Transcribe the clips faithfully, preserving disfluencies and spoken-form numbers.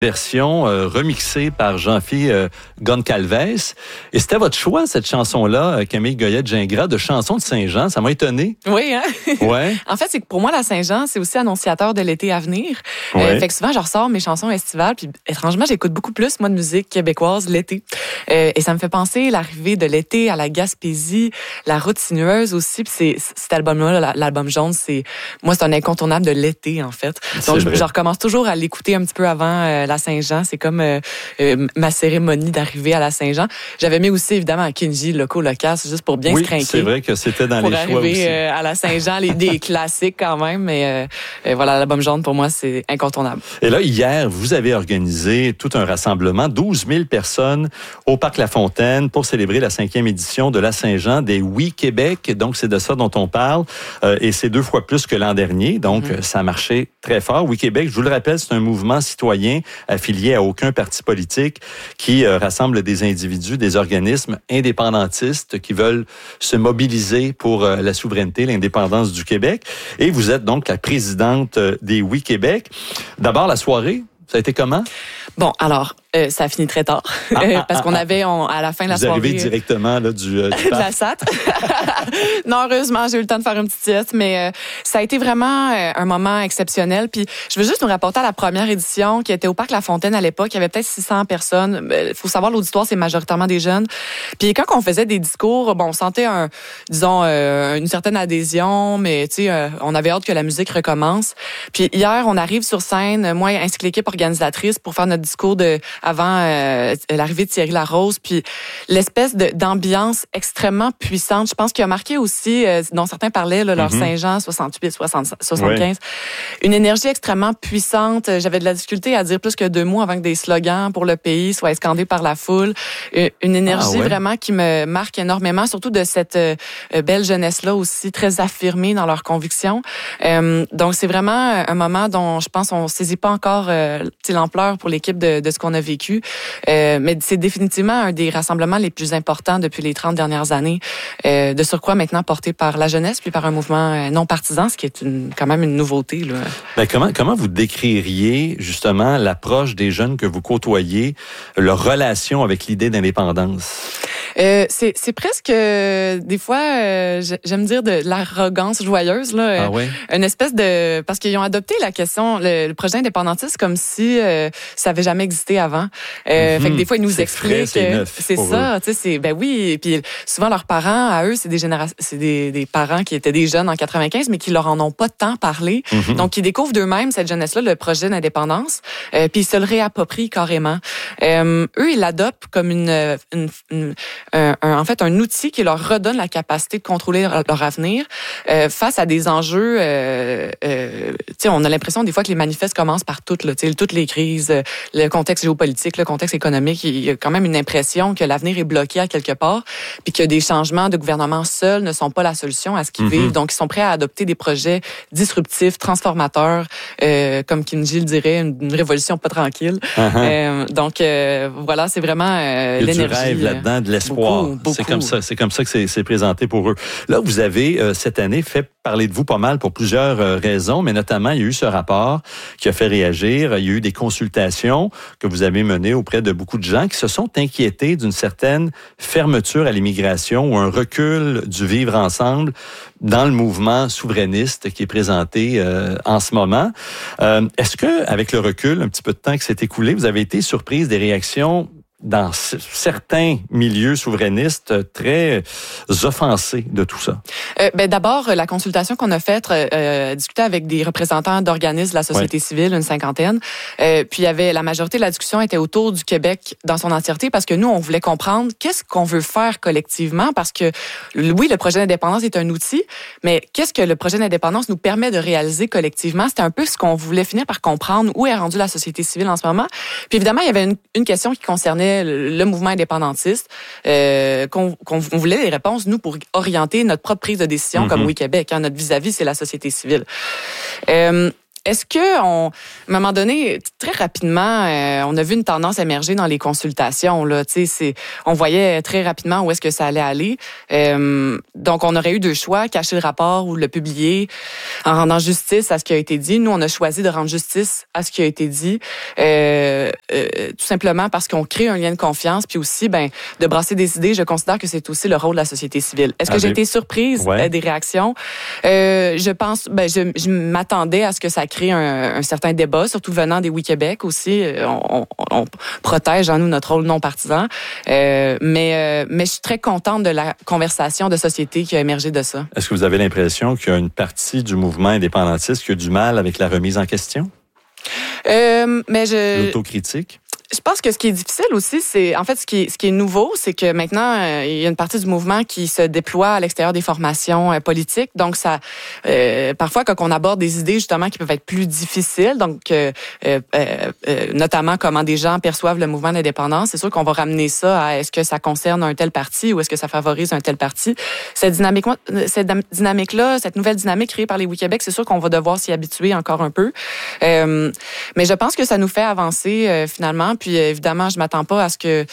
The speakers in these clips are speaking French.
version euh, remixée par Jean-Philippe euh, Goncalves. Et c'était votre choix, cette chanson-là, euh, Camille Goyette-Gingras, de Chanson de Saint-Jean. Ça m'a étonné. Oui, hein? Ouais. En fait, c'est que pour moi, la Saint-Jean, c'est aussi annonciateur de l'été à venir. Ouais. Euh, fait que souvent, je ressors mes chansons estivales, puis étrangement, j'écoute beaucoup plus, moi, de musique québécoise l'été. Euh, et ça me fait penser l'arrivée de l'été à la Gaspésie, la route sinueuse aussi. Puis c'est, cet album-là, l'album jaune, c'est moi, c'est un incontournable de l'été, en fait. Donc, je, je recommence toujours à l'écouter un petit peu avant euh, la Saint-Jean. C'est comme euh, euh, ma cérémonie d'arrivée à la Saint-Jean. J'avais mis aussi, évidemment, à Kinji, Loco, Locas, juste pour bien oui, se crinquer. c'est vrai que c'était dans les choix aussi. Pour arriver euh, à la Saint-Jean, les, des classiques quand même. Mais euh, euh, voilà, l'album jaune, pour moi, c'est incontournable. Et là, hier, vous avez organisé tout un rassemblement, douze mille personnes au Parc La Fontaine pour célébrer la cinquième édition de la Saint-Jean des Oui Québec. Donc, c'est de ça dont on parle. Euh, et c'est deux fois plus que l'an dernier. Donc, mm-hmm. ça a marché très fort. Oui Québec, je vous le rappelle, c'est un mouvement citoyen affilié à aucun parti politique qui euh, rassemble des individus, des organismes indépendantistes qui veulent se mobiliser pour euh, la souveraineté, l'indépendance du Québec. Et vous êtes donc la présidente euh, des Oui Québec. D'abord, la soirée, ça a été comment? Bon, alors, euh, ça a fini très tard. Ah, ah, parce qu'on avait, on, à la fin de la vous soirée... Vous arrivez directement là, du, euh, du de la S A T. Non, heureusement, j'ai eu le temps de faire une petite sieste, mais euh, ça a été vraiment euh, un moment exceptionnel. Puis je veux juste nous rapporter à la première édition qui était au Parc La Fontaine à l'époque. Il y avait peut-être six cents personnes. Il faut savoir, l'auditoire, c'est majoritairement des jeunes. Puis quand on faisait des discours, bon, on sentait, un, disons, euh, une certaine adhésion, mais tu sais, euh, on avait hâte que la musique recommence. Puis hier, on arrive sur scène, moi ainsi que l'équipe organisatrice, pour faire notre discours de avant euh, l'arrivée de Thierry Larose, puis l'espèce de, d'ambiance extrêmement puissante. Je pense qu'il a marqué aussi, euh, dont certains parlaient, là, leur mm-hmm. Saint-Jean soixante-huit, soixante, soixante-quinze, oui. Une énergie extrêmement puissante. J'avais de la difficulté à dire plus que deux mots avant que des slogans pour le pays soient scandés par la foule. Une énergie ah, ouais. vraiment qui me marque énormément, surtout de cette euh, belle jeunesse-là aussi, très affirmée dans leurs convictions. Euh, donc, c'est vraiment un moment dont je pense on saisit pas encore euh, l'ampleur pour l'équipe de, de ce qu'on a vécu. Euh, mais c'est définitivement un des rassemblements les plus importants depuis les trente dernières années. Euh, de surcroît maintenant porté par la jeunesse puis par un mouvement non partisan, ce qui est une, quand même une nouveauté. Là. Ben, comment, comment vous décririez justement l'approche des jeunes que vous côtoyez, leur relation avec l'idée d'indépendance? Euh, c'est, c'est presque, euh, des fois, euh, j'aime dire de l'arrogance joyeuse, là. Ah ouais? Une espèce de... Parce qu'ils ont adopté la question, le, le projet indépendantiste, comme si euh, ça avait jamais existé avant. Euh, mm-hmm. Fait que des fois, ils nous c'est expliquent... Frais, c'est neuf c'est ça, tu sais, c'est... Ben oui, et puis souvent, leurs parents, à eux, c'est des générations... C'est des, des parents qui étaient des jeunes en quatre-vingt-quinze, mais qui leur en ont pas tant parlé. Mm-hmm. Donc, ils découvrent d'eux-mêmes, cette jeunesse-là, le projet d'indépendance, euh, puis ils se le réapproprient carrément. Euh, eux, ils l'adoptent comme une... une, une Un, un, en fait, un outil qui leur redonne la capacité de contrôler leur, leur avenir euh, face à des enjeux. Euh, euh, tu sais, on a l'impression des fois que les manifestes commencent par toutes, là, tu sais, toutes les crises, le contexte géopolitique, le contexte économique. Il y a quand même une impression que l'avenir est bloqué à quelque part, puis que des changements de gouvernement seuls ne sont pas la solution à ce qu'ils mm-hmm. vivent. Donc, ils sont prêts à adopter des projets disruptifs, transformateurs, euh, comme Kinji le dirait, une, une révolution pas tranquille. Uh-huh. Euh, donc, euh, voilà, c'est vraiment euh, il y a l'énergie. Du rêve là-dedans, de l'espoir. Beaucoup, beaucoup. C'est comme ça, c'est comme ça que c'est, c'est présenté pour eux. Là, vous avez euh, cette année fait parler de vous pas mal pour plusieurs euh, raisons, mais notamment il y a eu ce rapport qui a fait réagir. Il y a eu des consultations que vous avez menées auprès de beaucoup de gens qui se sont inquiétés d'une certaine fermeture à l'immigration ou un recul du vivre ensemble dans le mouvement souverainiste qui est présenté euh, en ce moment. Euh, est-ce que, avec le recul, un petit peu de temps qui s'est écoulé, vous avez été surprise des réactions dans c- certains milieux souverainistes très offensés de tout ça? Euh, ben d'abord, la consultation qu'on a faite, euh, discuter avec des représentants d'organismes de la société ouais. civile, une cinquantaine. Euh, puis il y avait la majorité de la discussion était autour du Québec dans son entièreté parce que nous, on voulait comprendre qu'est-ce qu'on veut faire collectivement parce que oui, le projet d'indépendance est un outil, mais qu'est-ce que le projet d'indépendance nous permet de réaliser collectivement? C'était un peu ce qu'on voulait finir par comprendre, où est rendue la société civile en ce moment. Puis évidemment, il y avait une, une question qui concernait le mouvement indépendantiste, euh, qu'on, qu'on voulait des réponses, nous, pour orienter notre propre prise de décision, mm-hmm. comme Oui Québec. Hein, notre vis-à-vis, c'est la société civile. Euh, est-ce que on, à un moment donné, très rapidement, euh, on a vu une tendance émerger dans les consultations. Là, tu sais, c'est, on voyait très rapidement où est-ce que ça allait aller. Euh, donc, on aurait eu deux choix, cacher le rapport ou le publier en rendant justice à ce qui a été dit. Nous, on a choisi de rendre justice à ce qui a été dit, euh, euh, tout simplement parce qu'on crée un lien de confiance, puis aussi, ben, de brasser des idées. Je considère que c'est aussi le rôle de la société civile. Est-ce que ah, j'ai été surprise ouais. euh, des réactions? Euh, je pense, ben, je, je m'attendais à ce que ça crée un, un certain débat, surtout venant des Oui-Québec aussi. On, on, on protège en nous notre rôle non partisan. Euh, mais, euh, mais je suis très contente de la conversation de société qui a émergé de ça. Est-ce que vous avez l'impression qu'il y a une partie du mouvement indépendantiste qui a du mal avec la remise en question? Euh, mais je... L'autocritique? Je pense que ce qui est difficile aussi, c'est en fait ce qui est, ce qui est nouveau, c'est que maintenant euh, il y a une partie du mouvement qui se déploie à l'extérieur des formations euh, politiques. Donc ça, euh, parfois quand on aborde des idées justement qui peuvent être plus difficiles, donc euh, euh, euh, notamment comment des gens perçoivent le mouvement d'indépendance, c'est sûr qu'on va ramener ça à est-ce que ça concerne un tel parti ou est-ce que ça favorise un tel parti. Cette dynamique, cette dynamique-là, cette nouvelle dynamique créée par les Oui-Québec, c'est sûr qu'on va devoir s'y habituer encore un peu. Euh, mais je pense que ça nous fait avancer euh, finalement. Puis évidemment, je m'attends pas à ce que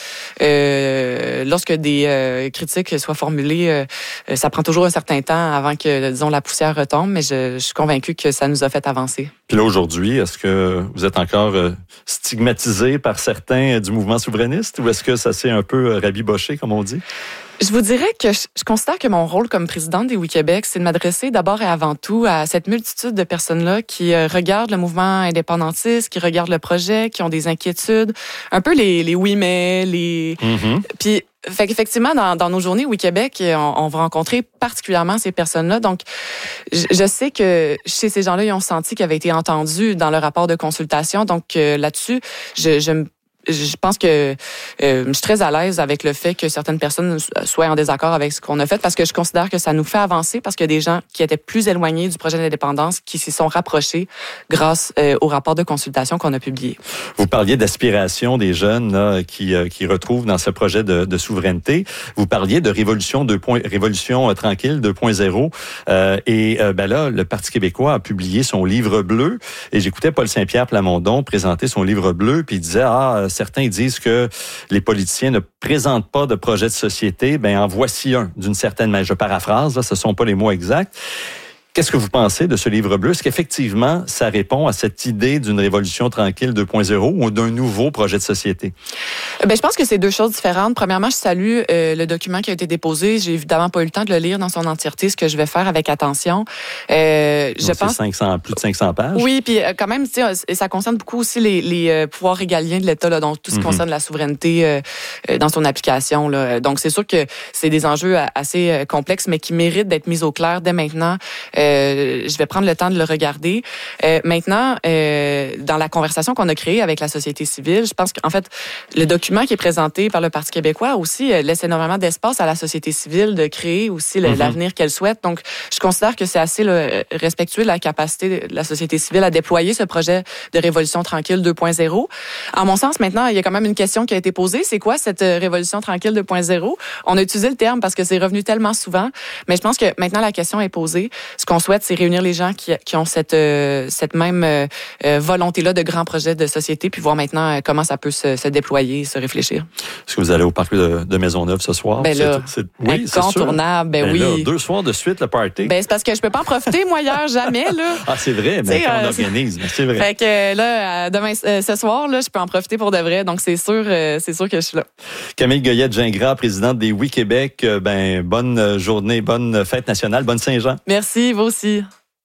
euh, lorsque des euh, critiques soient formulées, euh, ça prend toujours un certain temps avant que, disons, la poussière retombe, mais je, je suis convaincue que ça nous a fait avancer. Puis là, aujourd'hui, est-ce que vous êtes encore euh, stigmatisé par certains du mouvement souverainiste ou est-ce que ça s'est un peu rabiboché, comme on dit? Je vous dirais que je, je considère que mon rôle comme présidente des Oui-Québec, c'est de m'adresser d'abord et avant tout à cette multitude de personnes-là qui euh, regardent le mouvement indépendantiste, qui regardent le projet, qui ont des inquiétudes, un peu les, les oui-mais, les... Mm-hmm. Puis, fait qu'effectivement, dans, dans nos journées Oui-Québec, on, on va rencontrer particulièrement ces personnes-là. Donc, je, je sais que chez ces gens-là, ils ont senti qu'ils avaient été entendus dans le rapport de consultation. Donc, euh, là-dessus, je, je me Je pense que euh, je suis très à l'aise avec le fait que certaines personnes soient en désaccord avec ce qu'on a fait parce que je considère que ça nous fait avancer parce qu'il y a des gens qui étaient plus éloignés du projet d'indépendance qui s'y sont rapprochés grâce euh, au rapport de consultation qu'on a publié. Vous parliez d'aspiration des jeunes là, qui, euh, qui retrouvent dans ce projet de, de souveraineté. Vous parliez de révolution deux points, révolution euh, tranquille deux point zéro. Euh, et euh, ben là, le Parti québécois a publié son livre bleu et j'écoutais Paul Saint-Pierre Plamondon présenter son livre bleu puis il disait ah certains disent que les politiciens ne présentent pas de projet de société. Ben en voici un, d'une certaine manière. Je paraphrase, là, ce ne sont pas les mots exacts. Qu'est-ce que vous pensez de ce livre bleu? Est-ce qu'effectivement, ça répond à cette idée d'une révolution tranquille deux point zéro ou d'un nouveau projet de société? Ben, je pense que c'est deux choses différentes. Premièrement, je salue euh, le document qui a été déposé. J'ai évidemment pas eu le temps de le lire dans son entièreté, ce que je vais faire avec attention. Euh, je Donc, pense c'est cinq cents, plus de cinq cents pages. Oui, puis euh, quand même, tu sais, ça concerne beaucoup aussi les, les euh, pouvoirs régaliens de l'État, là, donc tout ce qui mm-hmm. concerne la souveraineté euh, euh, dans son application. Là. Donc, c'est sûr que c'est des enjeux assez euh, complexes, mais qui méritent d'être mis au clair dès maintenant. Euh, je vais prendre le temps de le regarder. Euh, maintenant, euh, dans la conversation qu'on a créée avec la société civile, je pense qu'en fait, le document qui est présenté par le Parti québécois aussi euh, laisse énormément d'espace à la société civile de créer aussi le, mm-hmm. l'avenir qu'elle souhaite. Donc, je considère que c'est assez là, respectueux de la capacité de la société civile à déployer ce projet de révolution tranquille deux point zéro. En mon sens, maintenant, il y a quand même une question qui a été posée. C'est quoi cette révolution tranquille deux point zéro? On a utilisé le terme parce que c'est revenu tellement souvent, mais je pense que maintenant, la question est posée. Ce qu'on souhaite, c'est réunir les gens qui, qui ont cette, euh, cette même euh, volonté-là de grands projets de société, puis voir maintenant euh, comment ça peut se, se déployer, se réfléchir. Est-ce que vous allez au parc de, de Maisonneuve ce soir? Ben là, c'est, c'est, oui, incontournable, ben, ben oui. Là, deux soirs de suite, le party. Ben c'est parce que je peux pas en profiter, moi, hier, jamais, là. Ah, c'est vrai, mais quand euh, on organise, c'est vrai. Fait que là, demain, euh, ce soir, là, je peux en profiter pour de vrai, donc c'est sûr, euh, c'est sûr que je suis là. Camille Goyette-Gingras, présidente des Oui-Québec, ben, bonne journée, bonne fête nationale, bonne Saint-Jean. Merci, vous aussi.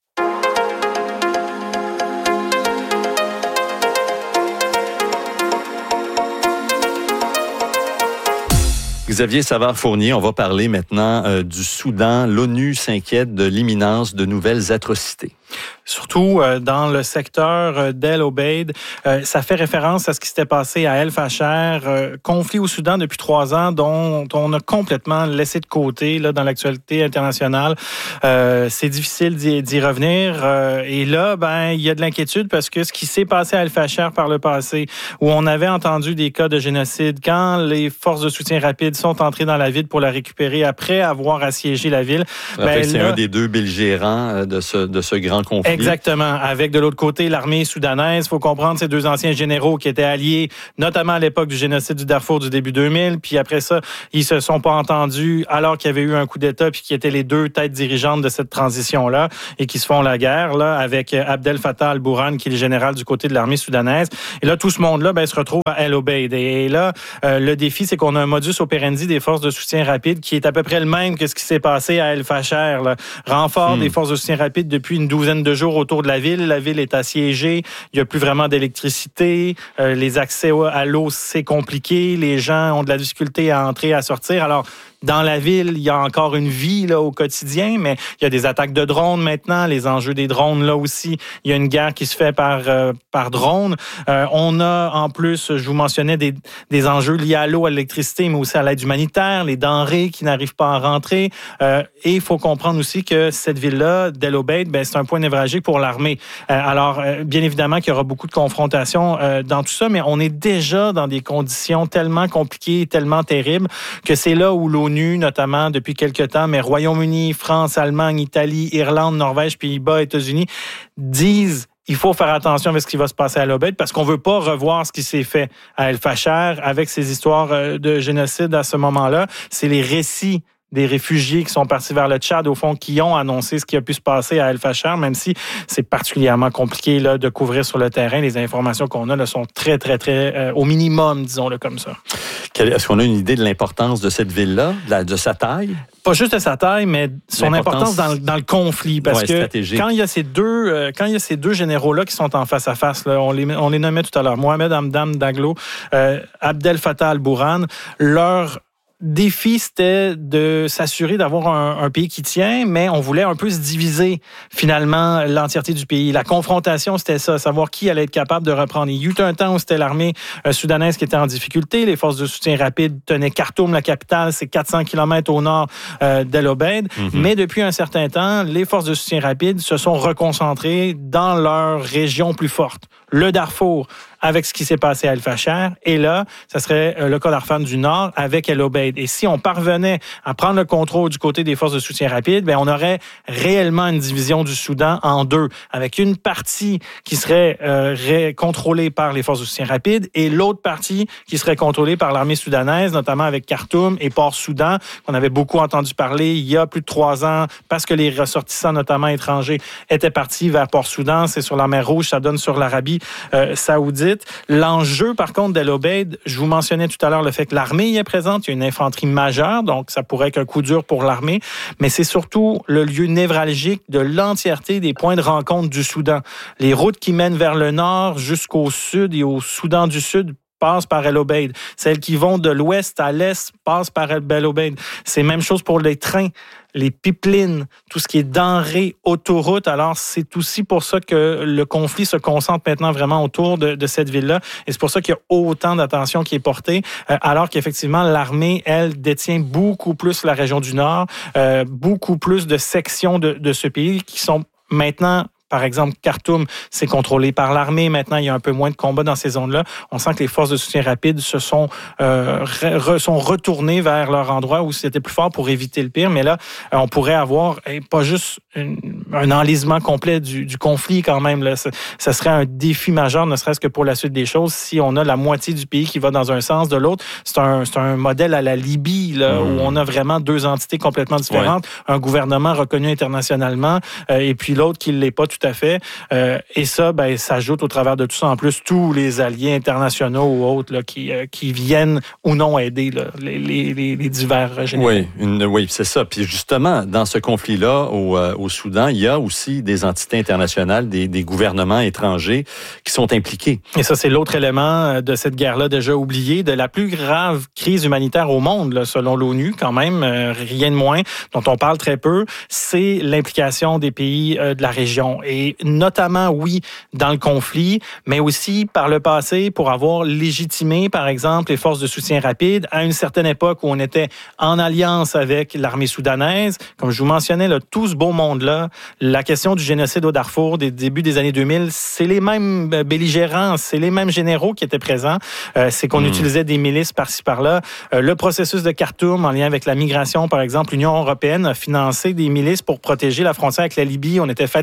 Xavier Savard-Fournier, on va parler maintenant euh, du Soudan. L'ONU s'inquiète de l'imminence de nouvelles atrocités. Surtout euh, dans le secteur euh, d'El Obeid. Euh, ça fait référence à ce qui s'était passé à El Fasher, euh, conflit au Soudan depuis trois ans dont on a complètement laissé de côté là, dans l'actualité internationale. Euh, c'est difficile d'y, d'y revenir. Euh, et là, ben, il y a de l'inquiétude parce que ce qui s'est passé à El Fasher par le passé, où on avait entendu des cas de génocide, quand les forces de soutien rapide sont entrées dans la ville pour la récupérer après avoir assiégé la ville. En ben, fait, c'est là, un des deux belligérants de ce, de ce grand en conflit. Exactement. Avec de l'autre côté l'armée soudanaise. Il faut comprendre ces deux anciens généraux qui étaient alliés, notamment à l'époque du génocide du Darfour du début deux mille. Puis après ça, ils se sont pas entendus alors qu'il y avait eu un coup d'État puis qui étaient les deux têtes dirigeantes de cette transition-là et qui se font la guerre là avec Abdel Fattah al-Burhan qui est le général du côté de l'armée soudanaise. Et là, tout ce monde-là ben, se retrouve à El Obeid. Et là, euh, le défi, c'est qu'on a un modus operandi des forces de soutien rapide qui est à peu près le même que ce qui s'est passé à El Fasher. Là. Renfort hmm. des forces de soutien rapide depuis une douzaine de jours autour de la ville. La ville est assiégée. Il n'y a plus vraiment d'électricité. Euh, les accès à l'eau, c'est compliqué. Les gens ont de la difficulté à entrer, à sortir. Alors, dans la ville, il y a encore une vie là, au quotidien, mais il y a des attaques de drones maintenant, les enjeux des drones là aussi. Il y a une guerre qui se fait par euh, par drone. Euh, on a en plus, je vous mentionnais, des, des enjeux liés à l'eau, à l'électricité, mais aussi à l'aide humanitaire, les denrées qui n'arrivent pas à rentrer. Euh, et il faut comprendre aussi que cette ville-là, d'El Obeid, ben, c'est un point névralgique pour l'armée. Euh, alors, euh, bien évidemment qu'il y aura beaucoup de confrontations euh, dans tout ça, mais on est déjà dans des conditions tellement compliquées, tellement terribles, que c'est là où l'ONU notamment depuis quelques temps, mais Royaume-Uni, France, Allemagne, Italie, Irlande, Norvège, Pays-Bas, États-Unis, disent il faut faire attention avec ce qui va se passer à El Obeid parce qu'on veut pas revoir ce qui s'est fait à El Fasher avec ces histoires de génocide à ce moment-là. C'est les récits des réfugiés qui sont partis vers le Tchad, au fond, qui ont annoncé ce qui a pu se passer à El Fasher, même si c'est particulièrement compliqué là, de couvrir sur le terrain. Les informations qu'on a là, sont très, très, très, euh, au minimum, disons-le comme ça. Est-ce qu'on a une idée de l'importance de cette ville-là, de, la, de sa taille? Pas juste de sa taille, mais son importance dans, dans le conflit. Parce ouais, que stratégique. quand il y a ces deux, euh, quand il y a ces deux généraux-là qui sont en face à face, là, on les, on les nommait tout à l'heure, Mohamed Hamdan Daglo, euh, Abdel Fattah al-Burhan, leur défi, c'était de s'assurer d'avoir un, un pays qui tient, mais on voulait un peu se diviser, finalement, l'entièreté du pays. La confrontation, c'était ça, savoir qui allait être capable de reprendre. Il y eut un temps où c'était l'armée euh, soudanaise qui était en difficulté. Les forces de soutien rapide tenaient Khartoum, la capitale, c'est quatre cents kilomètres au nord euh, d'El Obeid. Mm-hmm. Mais depuis un certain temps, les forces de soutien rapide se sont reconcentrées dans leur région plus forte. Le Darfour, avec ce qui s'est passé à El Fasher. Et là, ça serait le Kordofan du Nord avec El Obeid. Et si on parvenait à prendre le contrôle du côté des forces de soutien rapide, ben on aurait réellement une division du Soudan en deux, avec une partie qui serait euh, ré- contrôlée par les forces de soutien rapide et l'autre partie qui serait contrôlée par l'armée soudanaise, notamment avec Khartoum et Port-Soudan, qu'on avait beaucoup entendu parler il y a plus de trois ans, parce que les ressortissants, notamment étrangers, étaient partis vers Port-Soudan. C'est sur la mer Rouge, ça donne sur l'Arabie euh, saoudite. L'enjeu, par contre, d'El Obeid, je vous mentionnais tout à l'heure le fait que l'armée y est présente. Il y a une infanterie majeure, donc ça pourrait être un coup dur pour l'armée. Mais c'est surtout le lieu névralgique de l'entièreté des points de rencontre du Soudan. Les routes qui mènent vers le nord jusqu'au sud et au Soudan du Sud passent par El Obeid. Celles qui vont de l'ouest à l'est passent par El Obeid. C'est la même chose pour les trains, les pipelines, tout ce qui est denrées, autoroutes. Alors, c'est aussi pour ça que le conflit se concentre maintenant vraiment autour de, de cette ville-là. Et c'est pour ça qu'il y a autant d'attention qui est portée, euh, alors qu'effectivement, l'armée, elle, détient beaucoup plus la région du Nord, euh, beaucoup plus de sections de, de ce pays qui sont maintenant... Par exemple, Khartoum, c'est contrôlé par l'armée. Maintenant, il y a un peu moins de combats dans ces zones-là. On sent que les forces de soutien rapide se sont, euh, re, sont retournées vers leur endroit où c'était plus fort pour éviter le pire. Mais là, on pourrait avoir et pas juste une, un enlisement complet du, du conflit quand même. Là. Ça, ça serait un défi majeur, ne serait-ce que pour la suite des choses, si on a la moitié du pays qui va dans un sens, de l'autre. C'est un, c'est un modèle à la Libye, là, mmh. où on a vraiment deux entités complètement différentes. Ouais. Un gouvernement reconnu internationalement euh, et puis l'autre qui ne l'est pas tout à fait. Euh, et ça, ben, s'ajoute au travers de tout ça, en plus, tous les alliés internationaux ou autres là, qui, euh, qui viennent ou non aider là, les, les, les divers généraux. Oui, une, oui, c'est ça. Puis justement, dans ce conflit-là, au, euh, au Soudan, il y a aussi des entités internationales, des, des gouvernements étrangers qui sont impliqués. Et ça, c'est l'autre élément de cette guerre-là déjà oublié, de la plus grave crise humanitaire au monde, là, selon l'ONU, quand même, euh, rien de moins, dont on parle très peu, c'est l'implication des pays euh, de la région. Et notamment, oui, dans le conflit, mais aussi par le passé pour avoir légitimé, par exemple, les forces de soutien rapide à une certaine époque où on était en alliance avec l'armée soudanaise. Comme je vous mentionnais, là, tout ce beau monde-là, la question du génocide au Darfour des débuts des années deux mille, c'est les mêmes belligérants, c'est les mêmes généraux qui étaient présents. Euh, c'est qu'on mmh. utilisait des milices par-ci, par-là. Euh, le processus de Khartoum, en lien avec la migration, par exemple, l'Union européenne a financé des milices pour protéger la frontière avec la Libye. On était fatigués que les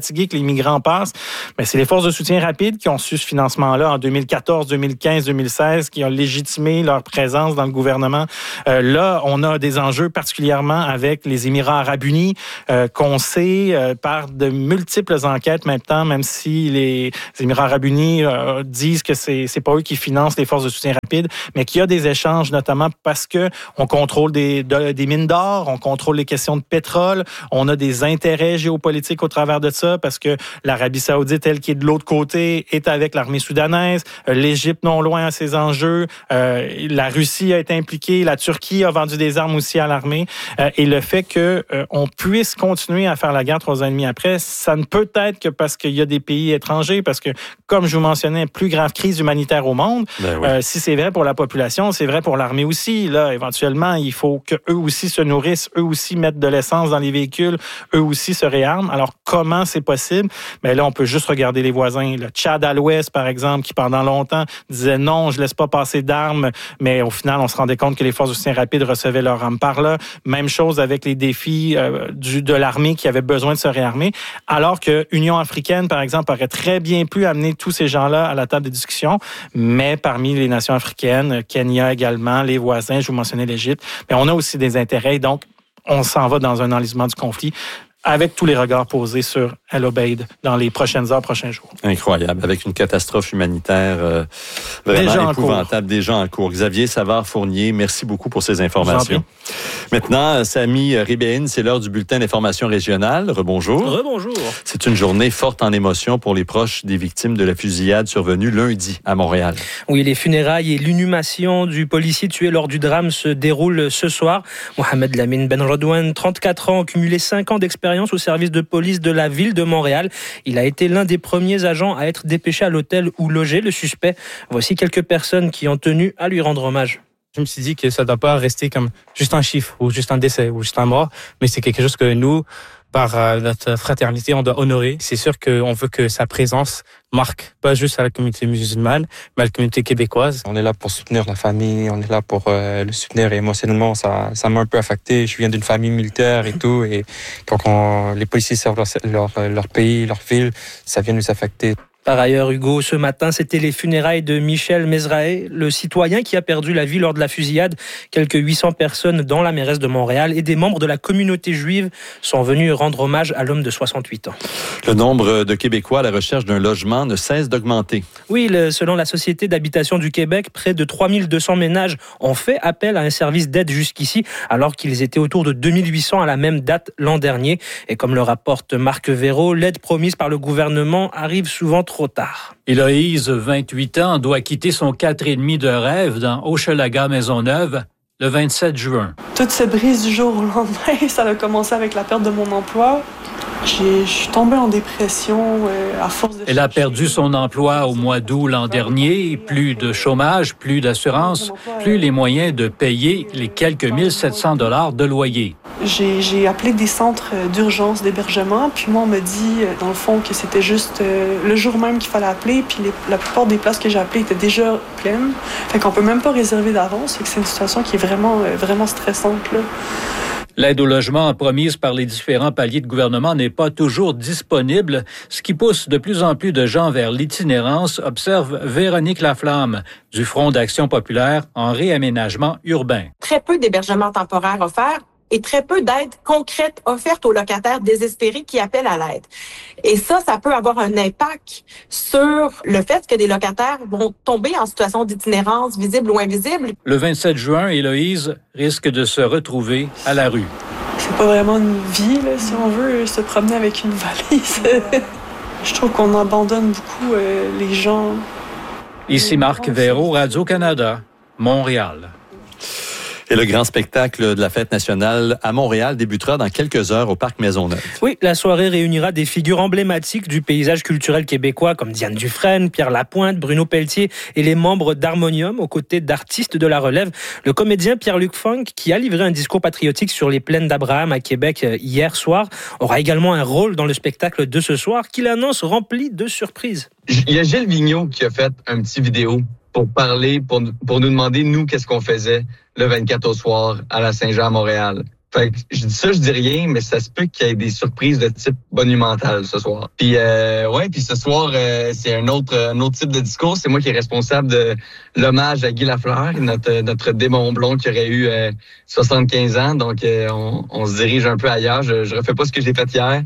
migrants passent. Mais c'est les forces de soutien rapide qui ont su ce financement-là en deux mille quatorze, deux mille quinze, deux mille seize, qui ont légitimé leur présence dans le gouvernement. Euh, là, on a des enjeux particulièrement avec les Émirats arabes unis, euh, qu'on sait euh, par de multiples enquêtes maintenant, même si les Émirats arabes unis euh, disent que c'est c'est pas eux qui financent les forces de soutien rapide, mais qu'il y a des échanges, notamment parce que on contrôle des, de, des mines d'or, on contrôle les questions de pétrole, on a des intérêts géopolitiques au travers de ça, parce que l'Arabie saoudite, elle qui est de l'autre côté, est avec l'armée soudanaise, l'Égypte non loin à ses enjeux, euh, la Russie a été impliquée, la Turquie a vendu des armes aussi à l'armée, euh, et le fait que euh, on puisse continuer à faire la guerre trois ans et demi après, ça ne peut être que parce qu'il y a des pays étrangers, parce que, comme je vous mentionnais, plus grave crise humanitaire au monde. Ben oui. euh, si c'est vrai pour la population, c'est vrai pour l'armée aussi. Là, éventuellement, il faut qu'eux aussi se nourrissent, eux aussi mettent de l'essence dans les véhicules, eux aussi se réarment. Alors, comment c'est possible? Mais là, on peut juste regarder les voisins. Le Tchad à l'ouest, par exemple, qui pendant longtemps disait non, je laisse pas passer d'armes, mais au final, on se rendait compte que les forces de soutien rapide recevaient leurs armes par là. Même chose avec les défis euh, du, de l'armée qui avait besoin de se réarmer. Alors que l'Union africaine, par exemple, aurait très bien pu amener tous ces gens-là à la table des discussions, mais parmi les nations africaines, Kenya également, les voisins, je vous mentionnais l'Égypte, mais on a aussi des intérêts, donc on s'en va dans un enlisement du conflit avec tous les regards posés sur El Obeid dans les prochaines heures, prochains jours. Incroyable, avec une catastrophe humanitaire euh, vraiment déjà épouvantable, déjà en cours. Xavier Savard-Fournier, merci beaucoup pour ces informations. Maintenant, Samy Ribéine, c'est l'heure du bulletin d'information régionale. Rebonjour. Rebonjour. C'est une journée forte en émotion pour les proches des victimes de la fusillade survenue lundi à Montréal. Oui, les funérailles et l'inhumation du policier tué lors du drame se déroulent ce soir. Mohamed Lamine Benrodouane, trente-quatre ans, cumulé cinq ans d'expérience au service de police de la ville de Montréal. Il a été l'un des premiers agents à être dépêché à l'hôtel où logeait le suspect. Voici quelques personnes qui ont tenu à lui rendre hommage. Je me suis dit que ça ne doit pas rester comme juste un chiffre ou juste un décès ou juste un mort, mais c'est quelque chose que nous, par notre fraternité, on doit honorer. C'est sûr qu'on veut que sa présence marque pas juste à la communauté musulmane, mais à la communauté québécoise. On est là pour soutenir la famille, on est là pour euh, le soutenir émotionnellement. Ça, ça m'a un peu affecté. Je viens d'une famille militaire et tout, et quand on, les policiers servent leur, leur, leur pays, leur ville, ça vient nous affecter. Par ailleurs, Hugo, ce matin, c'était les funérailles de Michel Mezrahe, le citoyen qui a perdu la vie lors de la fusillade. Quelques huit cents personnes dans la mairesse de Montréal et des membres de la communauté juive sont venus rendre hommage à l'homme de soixante-huit ans. Le nombre de Québécois à la recherche d'un logement ne cesse d'augmenter. Oui, le, selon la Société d'habitation du Québec, près de trois mille deux cents ménages ont fait appel à un service d'aide jusqu'ici, alors qu'ils étaient autour de deux mille huit cents à la même date l'an dernier. Et comme le rapporte Marc Véraud, l'aide promise par le gouvernement arrive souvent trop tard. Héloïse, vingt-huit ans, doit quitter son quatre et demi de rêve dans Hochelaga-Maisonneuve le vingt-sept juin. Tout se brise du jour au lendemain. Ça a commencé avec la perte de mon emploi. J'ai, je suis tombée en dépression euh, à force de... Elle a perdu son emploi au mois d'août l'an dernier. Plus de chômage, plus d'assurance, plus les moyens de payer les quelques mille sept cents dollars de loyer. J'ai, j'ai appelé des centres d'urgence d'hébergement, puis moi, on me dit, dans le fond, que c'était juste euh, le jour même qu'il fallait appeler, puis les, la plupart des places que j'ai appelées étaient déjà pleines. Fait qu'on peut même pas réserver d'avance. Fait que c'est une situation qui est vraiment, euh, vraiment stressante, là. L'aide au logement promise par les différents paliers de gouvernement n'est pas toujours disponible, ce qui pousse de plus en plus de gens vers l'itinérance, observe Véronique Laflamme du Front d'action populaire en réaménagement urbain. Très peu d'hébergements temporaires offerts et très peu d'aide concrète offerte aux locataires désespérés qui appellent à l'aide. Et ça, ça peut avoir un impact sur le fait que des locataires vont tomber en situation d'itinérance visible ou invisible. Le vingt-sept juin, Héloïse risque de se retrouver à la rue. C'est pas vraiment une vie, là, si on veut se promener avec une valise. Je trouve qu'on abandonne beaucoup euh, les gens. Ici Marc Véraud, Radio-Canada, Montréal. Et le grand spectacle de la fête nationale à Montréal débutera dans quelques heures au Parc Maisonneuve. Oui, la soirée réunira des figures emblématiques du paysage culturel québécois comme Diane Dufresne, Pierre Lapointe, Bruno Pelletier et les membres d'Harmonium aux côtés d'artistes de la relève. Le comédien Pierre-Luc Funk, qui a livré un discours patriotique sur les plaines d'Abraham à Québec hier soir, aura également un rôle dans le spectacle de ce soir qu'il annonce rempli de surprises. Il y a Gilles Vigneault qui a fait un petit vidéo pour parler, pour, pour nous demander, nous, qu'est-ce qu'on faisait le vingt-quatre au soir à la Saint-Jean à Montréal. Fait que je dis ça, je dis rien, mais ça se peut qu'il y ait des surprises de type monumental ce soir. Puis euh, ouais, puis ce soir, euh, c'est un autre un autre type de discours. C'est moi qui est responsable de l'hommage à Guy Lafleur, notre notre démon blond qui aurait eu euh, soixante-quinze ans. Donc euh, on, on se dirige un peu ailleurs. Je, je refais pas ce que j'ai fait hier.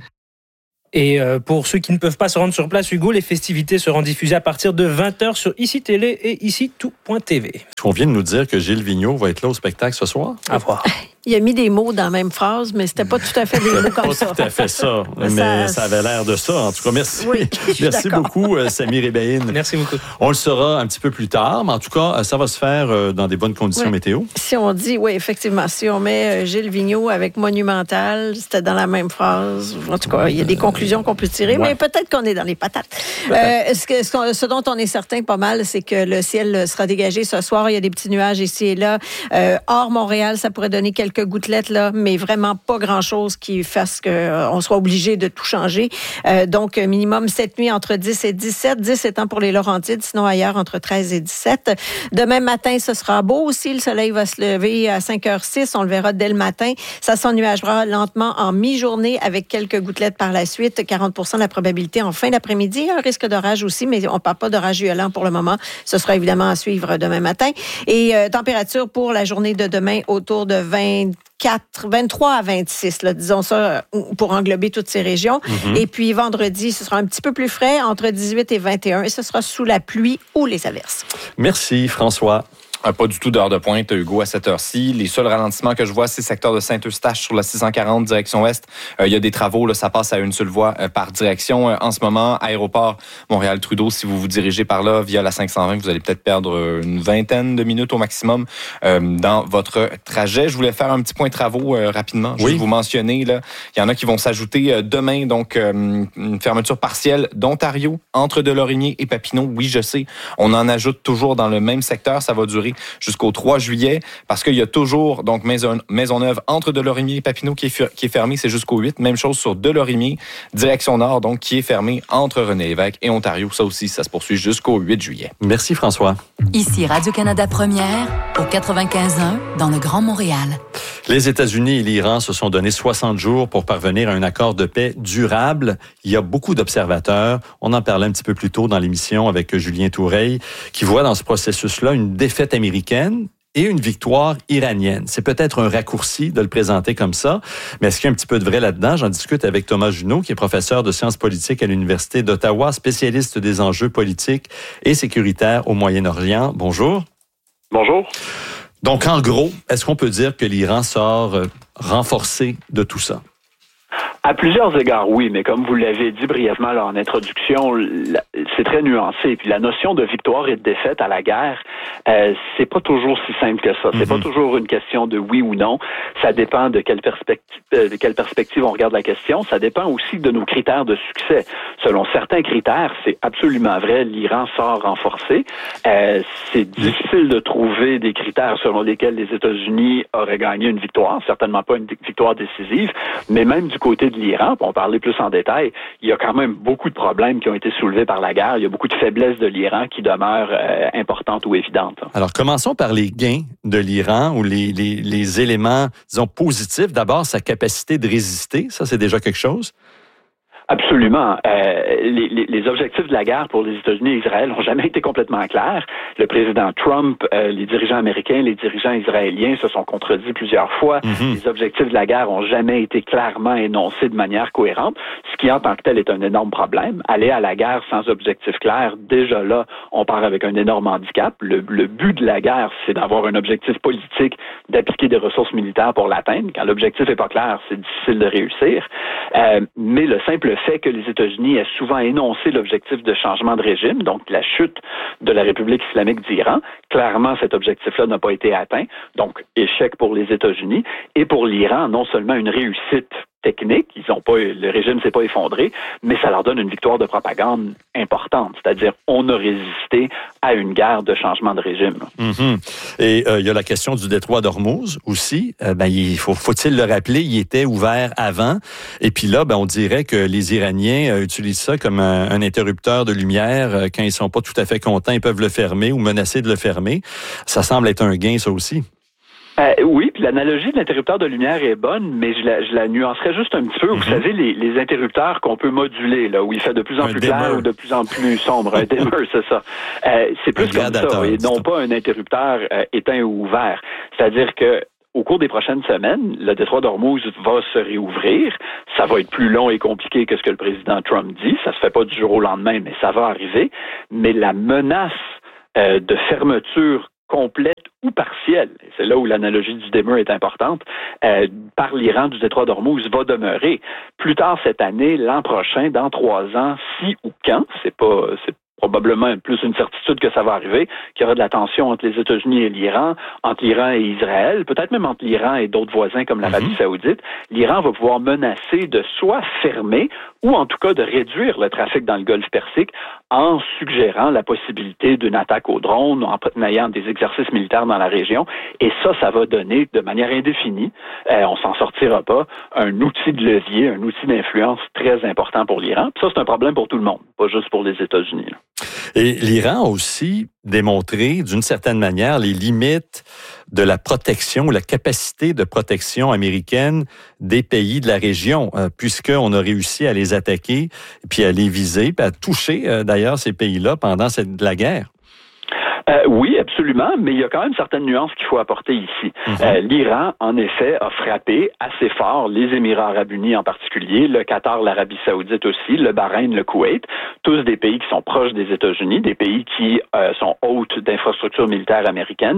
Et pour ceux qui ne peuvent pas se rendre sur place, Hugo, les festivités seront diffusées à partir de vingt heures sur Ici Télé et ici tout point t v. On vient de nous dire que Gilles Vigneault va être là au spectacle ce soir. À voir. Il a mis des mots dans la même phrase, mais c'était pas tout à fait des mots comme pas ça. Pas tout à fait ça, mais ça, ça avait l'air de ça. En tout cas, merci. Oui, merci beaucoup, Samy Rébaïne. Merci beaucoup. On le saura un petit peu plus tard, mais en tout cas, ça va se faire dans des bonnes conditions oui. météo. Si on dit, oui, effectivement, si on met Gilles Vigneault avec Monumental, c'était dans la même phrase. En tout cas, il y a des conclusions qu'on peut tirer, ouais. mais peut-être qu'on est dans les patates. Euh, ce, que, ce, ce dont on est certain pas mal, c'est que le ciel sera dégagé ce soir. Il y a des petits nuages ici et là. Euh, hors Montréal, ça pourrait donner quelques gouttelettes, là, mais vraiment pas grand-chose qui fasse qu'on euh, soit obligé de tout changer. Euh, donc, minimum cette nuit entre dix et dix-sept. dix étant pour les Laurentides, sinon ailleurs entre treize et dix-sept. Demain matin, ce sera beau aussi. Le soleil va se lever à cinq heures six. On le verra dès le matin. Ça s'ennuagera lentement en mi-journée avec quelques gouttelettes par la suite. quarante pour cent de la probabilité en fin d'après-midi. Un risque d'orage aussi, mais on ne parle pas d'orage violent pour le moment. Ce sera évidemment à suivre demain matin. Et euh, température pour la journée de demain autour de vingt-quatre, vingt-trois à vingt-six, là, disons ça, pour englober toutes ces régions. Mm-hmm. Et puis vendredi, ce sera un petit peu plus frais, entre dix-huit et vingt et un, et ce sera sous la pluie ou les averses. Merci, François. Pas du tout d'heure de pointe, Hugo, à cette heure-ci. Les seuls ralentissements que je vois, c'est le secteur de Saint-Eustache sur la six cent quarante, direction ouest. Euh, il y a des travaux, là, ça passe à une seule voie euh, par direction. Euh, en ce moment, aéroport Montréal-Trudeau, si vous vous dirigez par là via la cinq cent vingt, vous allez peut-être perdre une vingtaine de minutes au maximum euh, dans votre trajet. Je voulais faire un petit point de travaux euh, rapidement. Je oui. vais vous mentionner, là, il y en a qui vont s'ajouter euh, demain, donc euh, une fermeture partielle d'Ontario, entre Delorimier et Papineau. Oui, je sais, on en ajoute toujours dans le même secteur. Ça va durer jusqu'au trois juillet, parce qu'il y a toujours donc Maison, Maisonneuve entre Delorimier et Papineau qui est, qui est fermé, c'est jusqu'au huit. Même chose sur Delorimier, direction nord, donc qui est fermé entre René-Lévesque et Ontario. Ça aussi, ça se poursuit jusqu'au huit juillet. Merci François. Ici Radio-Canada Première, au quatre-vingt-quinze un, dans le Grand Montréal. Les États-Unis et l'Iran se sont donné soixante jours pour parvenir à un accord de paix durable. Il y a beaucoup d'observateurs. On en parlait un petit peu plus tôt dans l'émission avec Julien Toureille, qui voit dans ce processus-là une défaite américaine et une victoire iranienne. C'est peut-être un raccourci de le présenter comme ça, mais est-ce qu'il y a un petit peu de vrai là-dedans? J'en discute avec Thomas Junot, qui est professeur de sciences politiques à l'Université d'Ottawa, spécialiste des enjeux politiques et sécuritaires au Moyen-Orient. Bonjour. Bonjour. Donc, en gros, est-ce qu'on peut dire que l'Iran sort euh, renforcé de tout ça? À plusieurs égards, oui, mais comme vous l'avez dit brièvement là, en introduction, c'est très nuancé. Puis la notion de victoire et de défaite à la guerre, euh, c'est pas toujours si simple que ça. C'est mm-hmm. pas toujours une question de oui ou non. Ça dépend de quelle perspective, de quelle perspective on regarde la question. Ça dépend aussi de nos critères de succès. Selon certains critères, c'est absolument vrai, l'Iran sort renforcé. Euh, c'est difficile de trouver des critères selon lesquels les États-Unis auraient gagné une victoire. Certainement pas une victoire décisive, mais même du côté de l'Iran, pour en parler plus en détail, il y a quand même beaucoup de problèmes qui ont été soulevés par la guerre. Il y a beaucoup de faiblesses de l'Iran qui demeurent euh, importantes ou évidentes. Alors, commençons par les gains de l'Iran ou les, les, les éléments, disons, positifs. D'abord, sa capacité de résister. Ça, c'est déjà quelque chose. Absolument. Euh, les, les, les objectifs de la guerre pour les États-Unis et Israël n'ont jamais été complètement clairs. Le président Trump, euh, les dirigeants américains, les dirigeants israéliens se sont contredits plusieurs fois. Mm-hmm. Les objectifs de la guerre n'ont jamais été clairement énoncés de manière cohérente, ce qui en tant que tel est un énorme problème. Aller à la guerre sans objectif clair, déjà là, on part avec un énorme handicap. Le, le but de la guerre, c'est d'avoir un objectif politique, d'appliquer des ressources militaires pour l'atteindre. Quand l'objectif n'est pas clair, c'est difficile de réussir. Euh, mais le simple le fait que les États-Unis aient souvent énoncé l'objectif de changement de régime, donc la chute de la République islamique d'Iran, clairement cet objectif-là n'a pas été atteint, donc échec pour les États-Unis, et pour l'Iran, non seulement une réussite technique, ils ont pas, le régime s'est pas effondré, mais ça leur donne une victoire de propagande importante, c'est-à-dire on a résisté à une guerre de changement de régime. Mm-hmm. Et il euh, y a la question du détroit d'Ormuz aussi. Euh, ben, il faut, faut-il le rappeler, il était ouvert avant, et puis là, ben, on dirait que les Iraniens euh, utilisent ça comme un, un interrupteur de lumière. Euh, quand ils sont pas tout à fait contents, ils peuvent le fermer ou menacer de le fermer. Ça semble être un gain, ça aussi. Euh, oui, puis l'analogie de l'interrupteur de lumière est bonne, mais je la, je la nuancerais juste un petit peu. Mm-hmm. Vous savez, les, les interrupteurs qu'on peut moduler, là, où il fait de plus en un plus dimmer. Clair ou de plus en plus sombre, un dimmer, c'est ça. Euh, c'est plus un comme ça, et non pas un interrupteur euh, éteint ou ouvert. C'est-à-dire que au cours des prochaines semaines, le détroit d'Ormuz va se réouvrir. Ça va être plus long et compliqué que ce que le président Trump dit. Ça se fait pas du jour au lendemain, mais ça va arriver. Mais la menace euh, de fermeture complète ou partielle, et c'est là où l'analogie du dimmer est importante, euh, par l'Iran du détroit d'Ormuz va demeurer. Plus tard cette année, l'an prochain, dans trois ans, si ou quand, c'est pas, c'est probablement plus une certitude que ça va arriver, qu'il y aura de la tension entre les États-Unis et l'Iran, entre l'Iran et Israël, peut-être même entre l'Iran et d'autres voisins comme l'Arabie mm-hmm. saoudite, l'Iran va pouvoir menacer de soit fermer ou en tout cas de réduire le trafic dans le Golfe Persique en suggérant la possibilité d'une attaque aux drones, en ayant des exercices militaires dans la région. Et ça, ça va donner de manière indéfinie, euh, on s'en sortira pas, un outil de levier, un outil d'influence très important pour l'Iran. Puis ça, c'est un problème pour tout le monde, pas juste pour les États-Unis. Là. Et l'Iran a aussi démontré, d'une certaine manière, les limites de la protection, la capacité de protection américaine des pays de la région, euh, puisqu'on a réussi à les attaquer, puis à les viser, puis à toucher euh, d'ailleurs ces pays-là pendant cette, la guerre. Euh, oui, absolument, mais il y a quand même certaines nuances qu'il faut apporter ici. Mm-hmm. Euh, L'Iran, en effet, a frappé assez fort les Émirats arabes unis en particulier, le Qatar, l'Arabie saoudite aussi, le Bahreïn, le Koweït, tous des pays qui sont proches des États-Unis, des pays qui euh, sont hôtes d'infrastructures militaires américaines.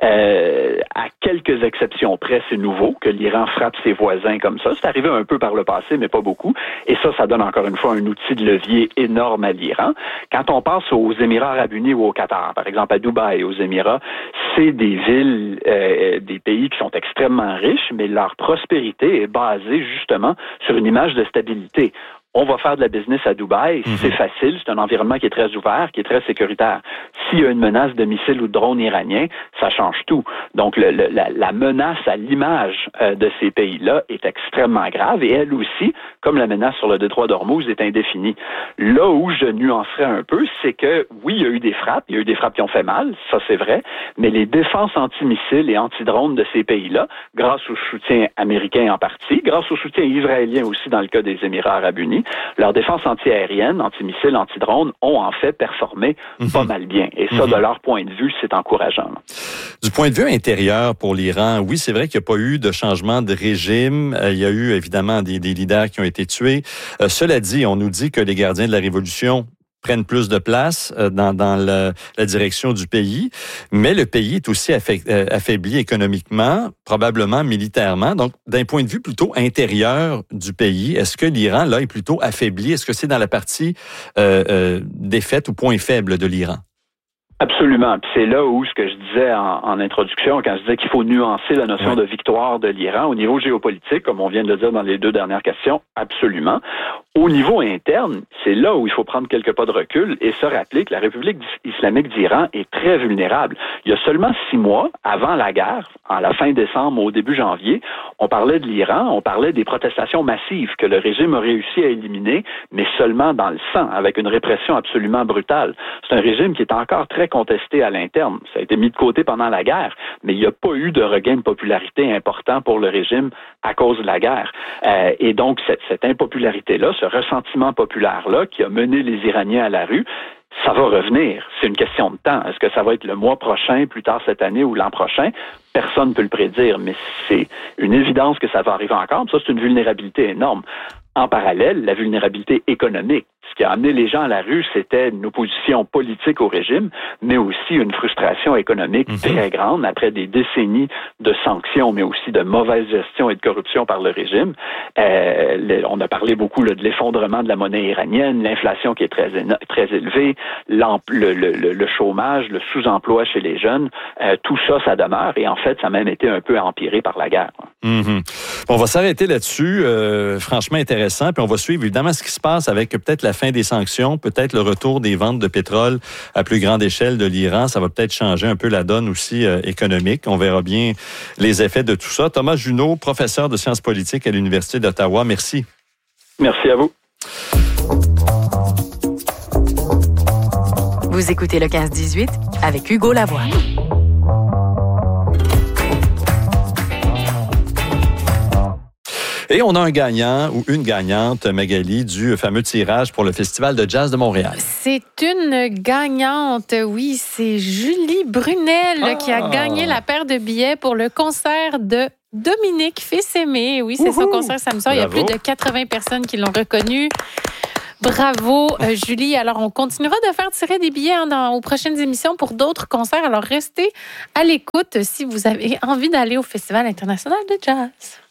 Euh, à quelques exceptions près, c'est nouveau que l'Iran frappe ses voisins comme ça. C'est arrivé un peu par le passé, mais pas beaucoup. Et ça, ça donne encore une fois un outil de levier énorme à l'Iran. Quand on passe aux Émirats arabes unis ou au Qatar, par exemple, à Dubaï, aux Émirats, c'est des villes, euh, des pays qui sont extrêmement riches, mais leur prospérité est basée justement sur une image de stabilité. On va faire de la business à Dubaï, mm-hmm. c'est facile, c'est un environnement qui est très ouvert, qui est très sécuritaire. S'il y a une menace de missiles ou de drones iraniens, ça change tout. Donc, le, le, la, la menace à l'image euh, de ces pays-là est extrêmement grave et elle aussi, comme la menace sur le détroit d'Ormuz, est indéfinie. Là où je nuancerais un peu, c'est que, oui, il y a eu des frappes, il y a eu des frappes qui ont fait mal, ça c'est vrai, mais les défenses antimissiles et antidrones de ces pays-là, grâce au soutien américain en partie, grâce au soutien israélien aussi dans le cas des Émirats arabes unis, leurs défenses antiaériennes, antimissiles, antidrones ont en fait performé mm-hmm. pas mal bien. Et ça, mm-hmm. de leur point de vue, c'est encourageant. Du point de vue intérieur pour l'Iran, oui, c'est vrai qu'il n'y a pas eu de changement de régime. Euh, il y a eu évidemment des, des leaders qui ont été tués. Euh, cela dit, on nous dit que les gardiens de la révolution prennent plus de place dans, dans le, la direction du pays, mais le pays est aussi affaibli économiquement, probablement militairement. Donc, d'un point de vue plutôt intérieur du pays, est-ce que l'Iran, là, est plutôt affaibli? Est-ce que c'est dans la partie euh, euh, défaite ou point faible de l'Iran? Absolument. Puis c'est là où ce que je disais en, en introduction, quand je disais qu'il faut nuancer la notion oui. de victoire de l'Iran au niveau géopolitique, comme on vient de le dire dans les deux dernières questions, absolument. Au niveau interne, c'est là où il faut prendre quelques pas de recul et se rappeler que la République islamique d'Iran est très vulnérable. Il y a seulement six mois, avant la guerre, à la fin décembre, au début janvier, on parlait de l'Iran, on parlait des protestations massives que le régime a réussi à éliminer, mais seulement dans le sang, avec une répression absolument brutale. C'est un régime qui est encore très contesté à l'interne. Ça a été mis de côté pendant la guerre, mais il n'y a pas eu de regain de popularité important pour le régime à cause de la guerre. Euh, et donc, cette, cette impopularité-là, ce ressentiment populaire-là qui a mené les Iraniens à la rue, ça va revenir. C'est une question de temps. Est-ce que ça va être le mois prochain, plus tard cette année ou l'an prochain? Personne ne peut le prédire, mais c'est une évidence que ça va arriver encore. Ça, c'est une vulnérabilité énorme. En parallèle, la vulnérabilité économique. Ce qui a amené les gens à la rue, c'était une opposition politique au régime, mais aussi une frustration économique mm-hmm. très grande après des décennies de sanctions, mais aussi de mauvaise gestion et de corruption par le régime. Euh, le, on a parlé beaucoup là, de l'effondrement de la monnaie iranienne, l'inflation qui est très, très élevée, le, le, le, le chômage, le sous-emploi chez les jeunes. Euh, tout ça, ça demeure et en fait, ça a même été un peu empiré par la guerre. Mm-hmm. Bon, on va s'arrêter là-dessus. Euh, franchement intéressant. Puis on va suivre évidemment ce qui se passe avec peut-être la fin des sanctions, peut-être le retour des ventes de pétrole à plus grande échelle de l'Iran. Ça va peut-être changer un peu la donne aussi euh, économique. On verra bien les effets de tout ça. Thomas Junot, professeur de sciences politiques à l'Université d'Ottawa. Merci. Merci à vous. Vous écoutez le quinze dix-huit avec Hugo Lavoie. Et on a un gagnant ou une gagnante, Magali, du fameux tirage pour le Festival de jazz de Montréal. C'est une gagnante, oui, c'est Julie Brunel ah. qui a gagné la paire de billets pour le concert de Dominique Fils-Aimé. Oui, c'est Ouhou. son concert samedi soir. Il y a plus de quatre-vingts personnes qui l'ont reconnu. Bravo, euh, Julie. Alors, on continuera de faire tirer des billets hein, dans, aux prochaines émissions pour d'autres concerts. Alors, restez à l'écoute si vous avez envie d'aller au Festival international de jazz.